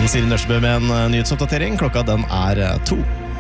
Siri Nørsbø med en nyhetsoppdatering. Klokka den 2.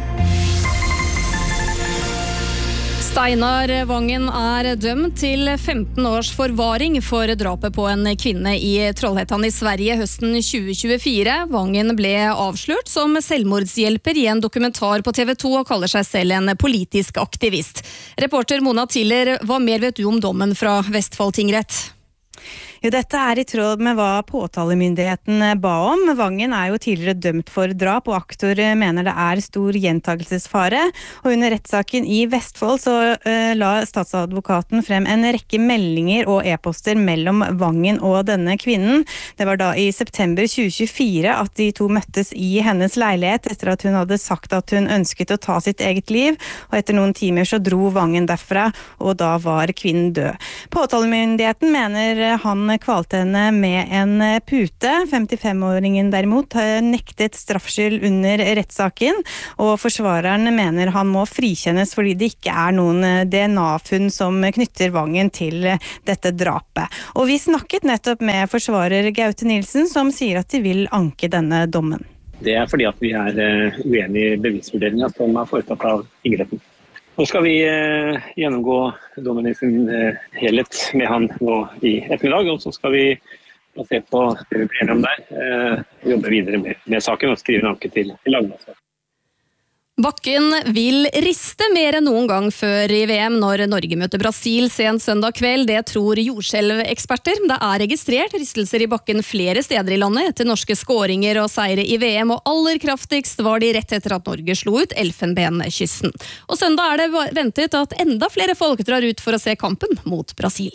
Steinar Vangen dømt til 15 års forvaring for drapet på en kvinne i Trollhättan i Sverige høsten 2024. Vangen ble avslørt som selvmordshjelper i en dokumentar på TV 2 og kaller seg selv en politisk aktivist. Reporter Mona Tiller, hva mer vet du om dommen fra Vestfold tingrett? Jo, dette i tråd med hva påtalemyndigheten ba om. Vangen jo tidligere dømt for drap, og aktor mener det stor gjentagelsesfare. Og under rettssaken i Vestfold så la statsadvokaten frem en rekke meldinger og e-poster mellom Vangen og denne kvinnen. Det var da i september 2024 at de to møttes i hennes leilighet etter at hun hadde sagt at hun ønsket å ta sitt eget liv, og etter noen timer så dro Vangen derfra, og da var kvinnen død. Påtalemyndigheten mener han kvalte henne med en pute. 55-åringen derimot nektet straffskyld under rettssaken, og forsvareren mener han må frikjennes fordi det ikke noen DNA-funn som knytter Vangen til dette drapet. Og vi snakket nettopp med forsvarer Gaute Nilsen, som sier at de vil anke denne dommen. Det fordi at vi uenige i bevisvurderingen som foretatt av tingretten. Nå skal vi gjennomgå dommen i sin helhet med han nå i ettermiddag, og så skal vi se på det vi blir enige om der, jobbe videre med saken og skrive en anke til lagmannsretten. Bakken vil riste mer enn noen gang før i VM når Norge møter Brasil sent søndag kveld. Det tror jordskjelveksperter. Det registrert ristelser i bakken flere steder i landet etter norske skåringer og seire i VM, og aller kraftigst var de rett etter at Norge slo ut Elfenbenkysten. Og søndag det ventet at enda flere folk drar ut for å se kampen mot Brasil.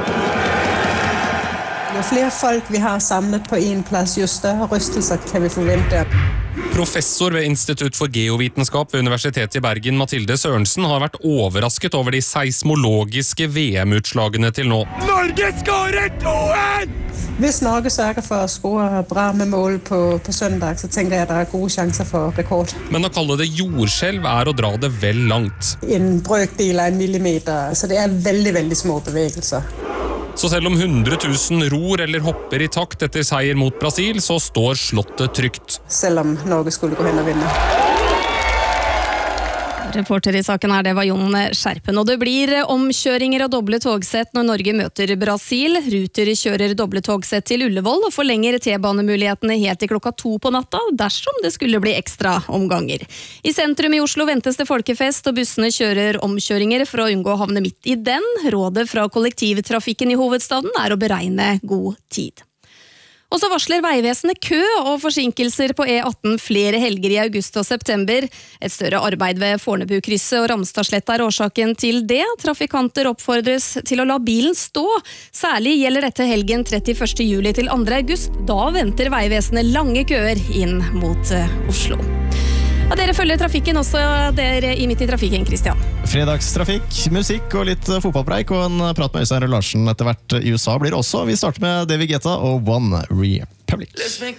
Jo flere folk vi har samlet på en plass, jo større rystelser kan vi forvente. Professor ved Institutt for geovitenskap ved Universitetet i Bergen, Mathilde Sørensen, har vært overrasket over de seismologiske VM-utslagene til nå. Norge skårer 2-1! Hvis Norge sørger for å skåre bra med mål på søndag, så tenker jeg at det gode sjanser for rekord. Men å kalle det jordskjelv å dra det vel langt. En brøkdel av en millimeter, så det veldig, veldig små bevegelser. Så selv om 100 000 ror eller hopper i takt etter seier mot Brasil, så står slottet trygt. Selv om Norge skulle gå hen og vinne. Reporter i saken det var Jon Skjerpen. Og det blir omkjøringer og doble togsett når Norge møter Brasil. Ruter kjører doble togsett til Ullevål og forlenger T-banemulighetene helt til klokka 2 på natta, dersom det skulle bli ekstra omganger. I sentrum i Oslo ventes det folkefest, og bussene kjører omkjøringer for å unngå å havne midt i den. Rådet fra kollektivtrafikken i hovedstaden å beregne god tid. Og så varsler Veivesenet kø og forsinkelser på E18 flere helger i august og september. Et større arbeid ved Fornebukrysset og Ramstadsletta årsaken til det. Trafikanter oppfordres til å la bilen stå. Særlig gjelder dette helgen 31. juli til 2. august. Da venter Veivesenet lange køer inn mot Oslo. Ja, dere følger trafikken også, dere i Midt i trafikken, Kristian. Fredagstrafikk, musikk og litt fotballpreik, og en prat med Øystein Larsen etter hvert i USA blir også. Vi starter med David Guetta og One Republic.